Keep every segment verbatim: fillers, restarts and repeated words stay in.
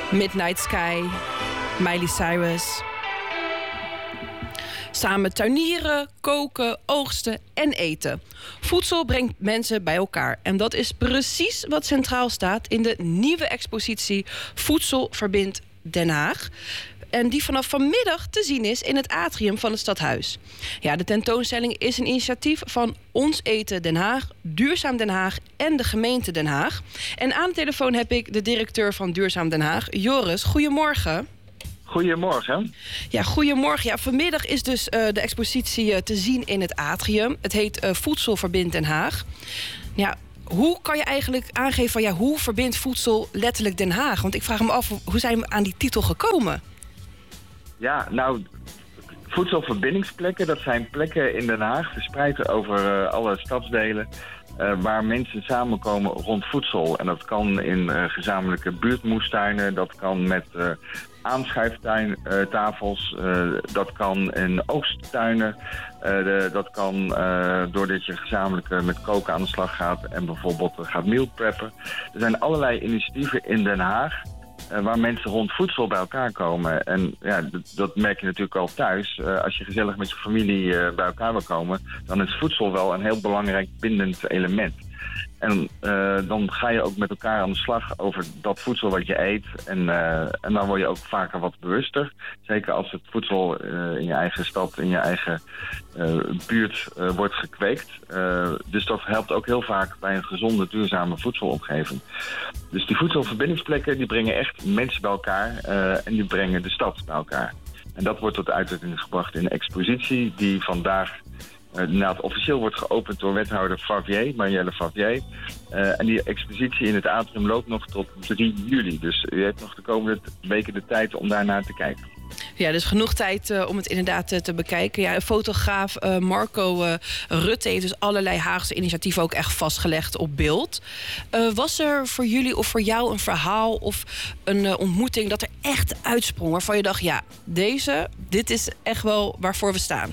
Midnight Sky, Miley Cyrus. Samen tuinieren, koken, oogsten en eten. Voedsel brengt mensen bij elkaar. En dat is precies wat centraal staat in de nieuwe expositie Voedsel verbindt Den Haag. En die vanaf vanmiddag te zien is in het atrium van het stadhuis. Ja, de tentoonstelling is een initiatief van Ons Eten Den Haag, Duurzaam Den Haag en de gemeente Den Haag. En aan de telefoon heb ik de directeur van Duurzaam Den Haag, Joris. Goedemorgen. Goedemorgen. Ja, goedemorgen. Ja, vanmiddag is dus uh, de expositie uh, te zien in het atrium. Het heet uh, Voedsel verbindt Den Haag. Ja, hoe kan je eigenlijk aangeven van ja, hoe verbindt voedsel letterlijk Den Haag? Want ik vraag me af, hoe zijn we aan die titel gekomen? Ja, nou, voedselverbindingsplekken, dat zijn plekken in Den Haag, verspreid over uh, alle stadsdelen, uh, waar mensen samenkomen rond voedsel. En dat kan in uh, gezamenlijke buurtmoestuinen, dat kan met uh, aanschuiftafels, uh, dat kan in oogsttuinen, uh, de, dat kan uh, doordat je gezamenlijk uh, met koken aan de slag gaat en bijvoorbeeld uh, gaat meal preppen. Er zijn allerlei initiatieven in Den Haag Uh, waar mensen rond voedsel bij elkaar komen. En ja, d- dat merk je natuurlijk al thuis. Uh, als je gezellig met je familie uh, bij elkaar wil komen, dan is voedsel wel een heel belangrijk bindend element. En uh, dan ga je ook met elkaar aan de slag over dat voedsel wat je eet. En, uh, en dan word je ook vaker wat bewuster. Zeker als het voedsel uh, in je eigen stad, in je eigen uh, buurt uh, wordt gekweekt. Uh, dus dat helpt ook heel vaak bij een gezonde, duurzame voedselomgeving. Dus die voedselverbindingsplekken die brengen echt mensen bij elkaar uh, en die brengen de stad bij elkaar. En dat wordt tot uitdrukking gebracht in een expositie die vandaag Uh, nou, officieel wordt geopend door wethouder Favier, Marielle Favier. Uh, en die expositie in het atrium loopt nog tot drie juli. Dus u heeft nog de komende weken de tijd om daarnaar te kijken. Ja, dus genoeg tijd uh, om het inderdaad uh, te bekijken. Ja, fotograaf uh, Marco uh, Rutte heeft dus allerlei Haagse initiatieven ook echt vastgelegd op beeld. Uh, was er voor jullie of voor jou een verhaal of een uh, ontmoeting dat er echt uitsprong, waarvan je dacht, ja, deze, dit is echt wel waarvoor we staan?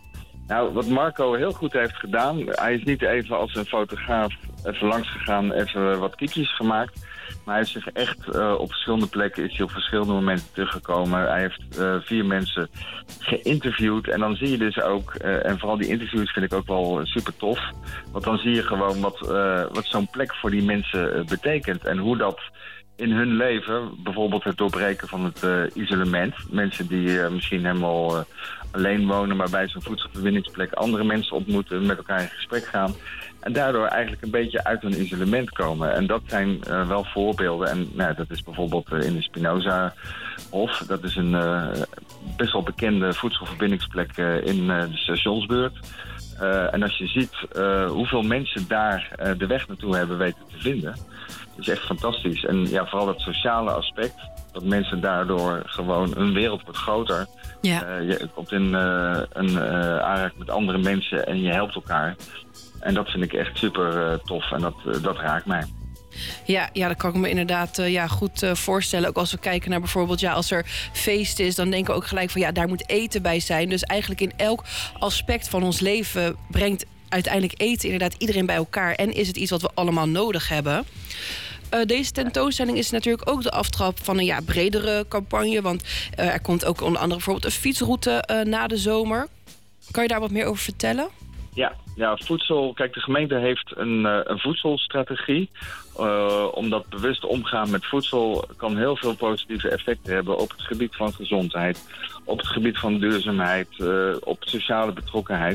Nou, wat Marco heel goed heeft gedaan, hij is niet even als een fotograaf even langs gegaan, even wat kiekjes gemaakt. Maar hij heeft zich echt uh, op verschillende plekken, is hij op verschillende momenten teruggekomen. Hij heeft uh, vier mensen geïnterviewd en dan zie je dus ook, uh, en vooral die interviews vind ik ook wel super tof. Want dan zie je gewoon wat, uh, wat zo'n plek voor die mensen uh, betekent en hoe dat in hun leven, bijvoorbeeld het doorbreken van het uh, isolement. Mensen die uh, misschien helemaal uh, alleen wonen, maar bij zo'n voedselverbindingsplek andere mensen ontmoeten, met elkaar in gesprek gaan. En daardoor eigenlijk een beetje uit hun isolement komen. En dat zijn uh, wel voorbeelden. En nou, dat is bijvoorbeeld uh, in de Spinoza-hof. Dat is een uh, best wel bekende voedselverbindingsplek uh, in uh, de stationsbuurt. Uh, en als je ziet uh, hoeveel mensen daar uh, de weg naartoe hebben weten te vinden, dat is echt fantastisch. En ja, vooral dat sociale aspect, dat mensen daardoor gewoon, hun wereld wordt groter. Ja. Uh, je komt in uh, een uh, aanraking met andere mensen en je helpt elkaar. En dat vind ik echt super uh, tof en dat, uh, dat raakt mij. Ja, ja, dat kan ik me inderdaad uh, ja, goed uh, voorstellen. Ook als we kijken naar bijvoorbeeld, ja, als er feest is, dan denken we ook gelijk van ja, daar moet eten bij zijn. Dus eigenlijk in elk aspect van ons leven brengt uiteindelijk eten inderdaad iedereen bij elkaar. En is het iets wat we allemaal nodig hebben. Uh, deze tentoonstelling is natuurlijk ook de aftrap van een ja, bredere campagne. Want uh, er komt ook onder andere bijvoorbeeld een fietsroute uh, na de zomer. Kan je daar wat meer over vertellen? Ja, ja, voedsel. Kijk, de gemeente heeft een, uh, een voedselstrategie. Uh, omdat bewust omgaan met voedsel kan heel veel positieve effecten hebben op het gebied van gezondheid, op het gebied van duurzaamheid, uh, op sociale betrokkenheid.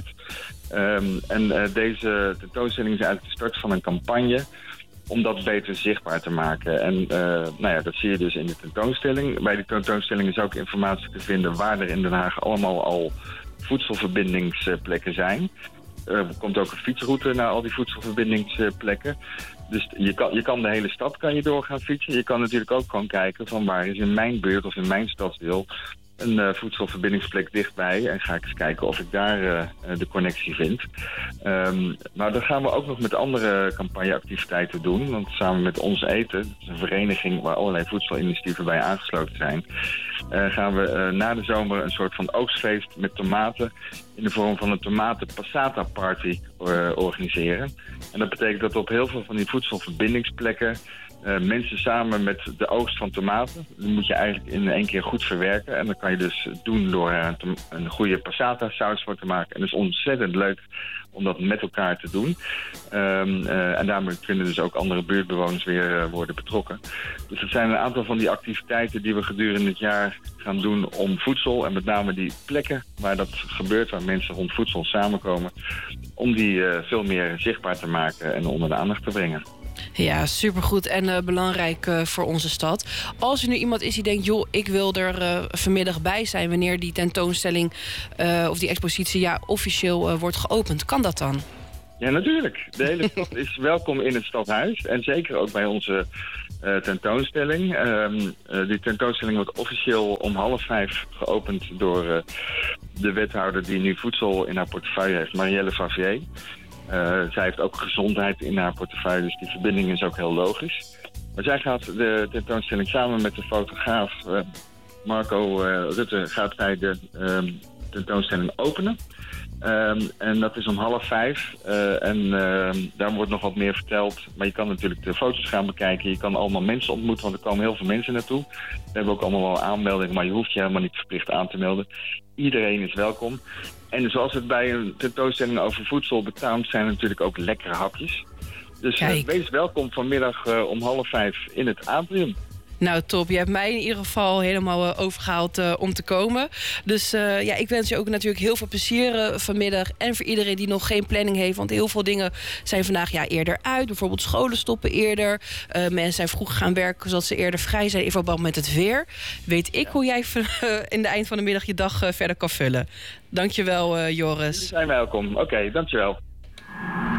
Um, en uh, deze tentoonstelling is eigenlijk de start van een campagne om dat beter zichtbaar te maken. En uh, nou ja, dat zie je dus in de tentoonstelling. Bij de tentoonstelling is ook informatie te vinden waar er in Den Haag allemaal al voedselverbindingsplekken zijn. Er komt ook een fietsroute naar al die voedselverbindingsplekken. Dus je kan, je kan de hele stad kan je door gaan fietsen. Je kan natuurlijk ook gewoon kijken van waar is in mijn buurt of in mijn stadsdeel een uh, voedselverbindingsplek dichtbij. En ga ik eens kijken of ik daar uh, de connectie vind. Um, maar dan gaan we ook nog met andere campagneactiviteiten doen. Want samen met Ons Eten, dat is een vereniging waar allerlei voedselinitiatieven bij aangesloten zijn, Uh, gaan we uh, na de zomer een soort van oogstfeest met tomaten in de vorm van een tomaten passata party uh, organiseren. En dat betekent dat op heel veel van die voedselverbindingsplekken uh, mensen samen met de oogst van tomaten. Die moet je eigenlijk in één keer goed verwerken. En dat kan je dus doen door uh, een goede passata saus voor te maken. En dat is ontzettend leuk om dat met elkaar te doen. Um, uh, en daarmee kunnen dus ook andere buurtbewoners weer uh, worden betrokken. Dus het zijn een aantal van die activiteiten die we gedurende het jaar gaan doen om voedsel. En met name die plekken waar dat gebeurt, waar mensen rond voedsel samenkomen. Om die uh, veel meer zichtbaar te maken en onder de aandacht te brengen. Ja, supergoed en uh, belangrijk uh, voor onze stad. Als er nu iemand is die denkt, joh, ik wil er uh, vanmiddag bij zijn wanneer die tentoonstelling uh, of die expositie ja, officieel uh, wordt geopend, kan dat dan? Ja, natuurlijk. De hele stad is welkom in het stadhuis. En zeker ook bij onze uh, tentoonstelling. Um, uh, die tentoonstelling wordt officieel om half vijf geopend door uh, de wethouder die nu voedsel in haar portefeuille heeft, Marielle Favier. Uh, zij heeft ook gezondheid in haar portefeuille, dus die verbinding is ook heel logisch. Maar zij gaat de tentoonstelling samen met de fotograaf uh, Marco uh, Rutte gaat zij de uh, tentoonstelling openen. Um, en dat is om half vijf. Uh, en uh, daar wordt nog wat meer verteld. Maar je kan natuurlijk de foto's gaan bekijken. Je kan allemaal mensen ontmoeten, want er komen heel veel mensen naartoe. We hebben ook allemaal wel aanmeldingen, maar je hoeft je helemaal niet verplicht aan te melden. Iedereen is welkom. En zoals het bij een tentoonstelling over voedsel betaamt, zijn er natuurlijk ook lekkere hapjes. Dus uh, wees welkom vanmiddag uh, om half vijf in het atrium. Nou, top. Je hebt mij in ieder geval helemaal uh, overgehaald uh, om te komen. Dus uh, ja, ik wens je ook natuurlijk heel veel plezier uh, vanmiddag. En voor iedereen die nog geen planning heeft. Want heel veel dingen zijn vandaag ja, eerder uit. Bijvoorbeeld scholen stoppen eerder. Uh, mensen zijn vroeg gaan werken zodat ze eerder vrij zijn in verband met het weer. Weet ik ja. hoe jij uh, in de eind van de middag je dag uh, verder kan vullen. Dankjewel, uh, Joris. Jullie zijn welkom. Oké, okay, dankjewel.